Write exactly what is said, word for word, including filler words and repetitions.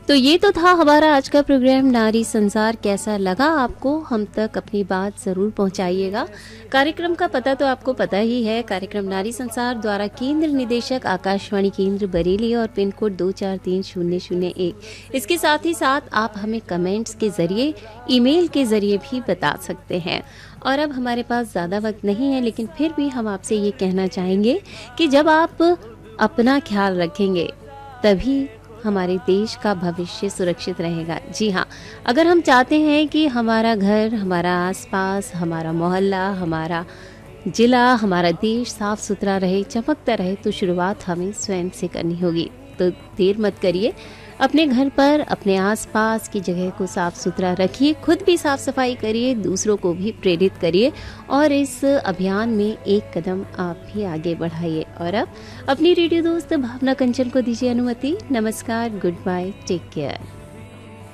तो ये तो था हमारा आज का प्रोग्राम नारी संसार। कैसा लगा आपको? हम तक अपनी बात ज़रूर पहुंचाइएगा। कार्यक्रम का पता तो आपको पता ही है, कार्यक्रम नारी संसार द्वारा केंद्र निदेशक आकाशवाणी केंद्र बरेली और पिन कोड दो चार तीन शून्य शून्य एक। इसके साथ ही साथ आप हमें कमेंट्स के ज़रिए, ईमेल के ज़रिए भी बता सकते हैं। और अब हमारे पास ज़्यादा वक्त नहीं है, लेकिन फिर भी हम आपसे ये कहना चाहेंगे कि जब आप अपना ख्याल रखेंगे तभी हमारे देश का भविष्य सुरक्षित रहेगा। जी हाँ, अगर हम चाहते हैं कि हमारा घर, हमारा आसपास, हमारा मोहल्ला, हमारा जिला, हमारा देश साफ सुथरा रहे, चमकता रहे, तो शुरुआत हमें स्वयं से करनी होगी। तो देर मत करिए, अपने घर पर, अपने आसपास की जगह को साफ सुथरा रखिए, खुद भी साफ सफाई करिए, दूसरों को भी प्रेरित करिए और इस अभियान में एक कदम आप भी आगे बढ़ाइए। और अब अपनी रेडियो दोस्त भावना कंचन को दीजिए अनुमति। नमस्कार, गुड बाय, टेक केयर।